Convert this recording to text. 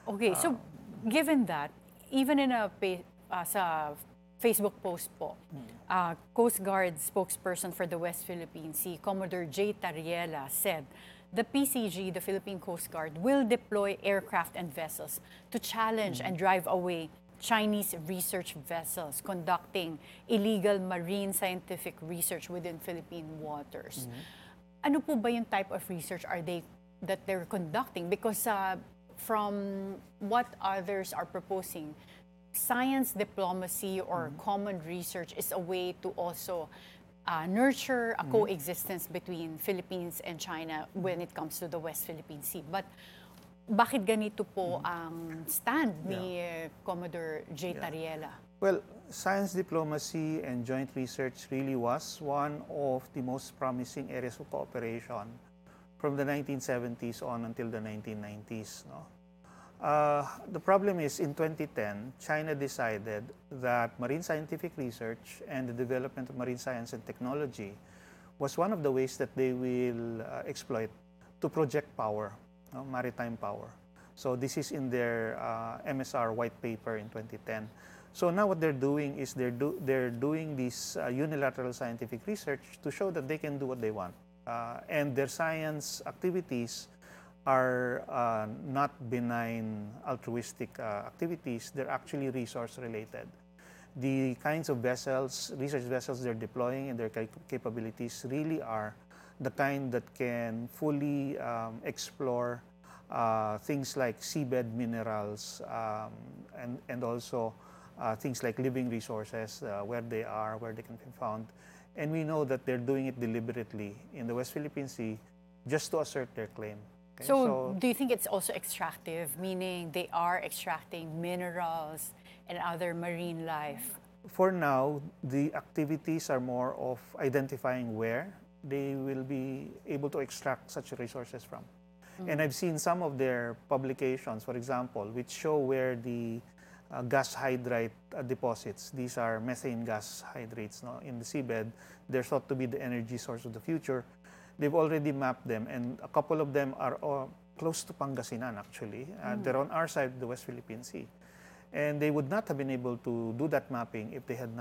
Okay, so given that, even in sa Facebook post po, Coast Guard spokesperson for the West Philippine Sea, Commodore J. Tariela, said the PCG, the Philippine Coast Guard, will deploy aircraft and vessels to challenge and drive away Chinese research vessels conducting illegal marine scientific research within Philippine waters. Ano po ba yung type of research that they're conducting? Because from what others are proposing, science diplomacy or common research is a way to also nurture a coexistence between Philippines and China when it comes to the West Philippine Sea. But bakit ganito po ang stand ni Commodore J. Tariela? Well, science diplomacy and joint research really was one of the most promising areas of cooperation from the 1970s on until the 1990s. No? The problem is, in 2010, China decided that marine scientific research and the development of marine science and technology was one of the ways that they will exploit to project power, maritime power. So this is in their MSR white paper in 2010. So now what they're doing is they're doing this unilateral scientific research to show that they can do what they want. And their science activities are not benign altruistic activities. They're actually resource related. The kinds of vessels, research vessels they're deploying and their capabilities really are the kind that can fully explore things like seabed minerals and also things like living resources, where they are, where they can be found. And we know that they're doing it deliberately in the West Philippine Sea just to assert their claim. Okay? So do you think it's also extractive, meaning they are extracting minerals and other marine life? For now, the activities are more of identifying where they will be able to extract such resources from. And I've seen some of their publications, for example, which show where the gas hydrite deposits, these are methane gas hydrates in the seabed, they're thought to be the energy source of the future. They've already mapped them, and a couple of them are close to Pangasinan, actually. They're on our side of the West Philippine Sea. And they would not have been able to do that mapping if they had not